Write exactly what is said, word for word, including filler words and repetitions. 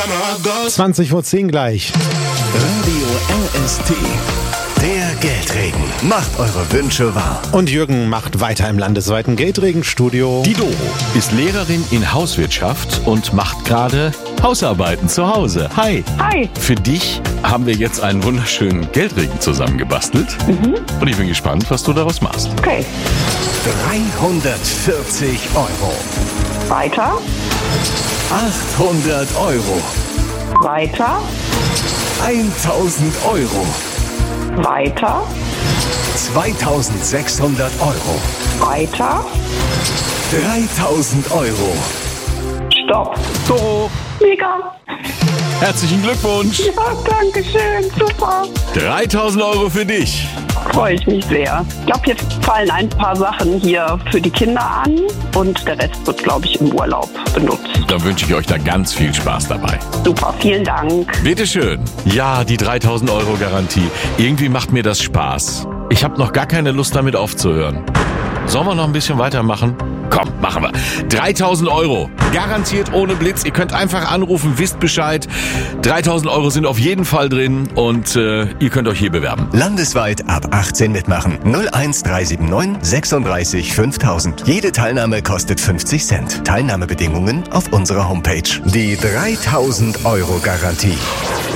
zwanzig vor zehn gleich. Radio L S T. Der Geldregen. Macht eure Wünsche wahr. Und Jürgen macht weiter im landesweiten Geldregenstudio. Die Doro ist Lehrerin in Hauswirtschaft und macht gerade Hausarbeiten zu Hause. Hi. Hi. Für dich haben wir jetzt einen wunderschönen Geldregen zusammengebastelt. Mhm. Und ich bin gespannt, was du daraus machst. Okay. dreihundertvierzig Euro. Weiter. achthundert Euro. Weiter. tausend Euro. Weiter. zweitausendsechshundert Euro. Weiter. dreitausend Euro. Stopp. Doro, Mega. herzlichen Glückwunsch. Ja, danke schön. Super. dreitausend Euro für dich. Freue ich mich sehr. Ich glaube, jetzt fallen ein paar Sachen hier für die Kinder an und der Rest wird, glaube ich, im Urlaub benutzt. Dann wünsche ich euch da ganz viel Spaß dabei. Super, vielen Dank. Bitteschön. Ja, die dreitausend Euro Garantie. Irgendwie macht mir das Spaß. Ich habe noch gar keine Lust damit aufzuhören. Sollen wir noch ein bisschen weitermachen? Komm, machen wir. dreitausend Euro. Garantiert ohne Blitz. Ihr könnt einfach anrufen, wisst Bescheid. dreitausend Euro sind auf jeden Fall drin und äh, ihr könnt euch hier bewerben. Landesweit ab achtzehn mitmachen. null eins drei sieben neun sechsunddreißig fünftausend. Jede Teilnahme kostet fünfzig Cent. Teilnahmebedingungen auf unserer Homepage. Die dreitausend Euro Garantie.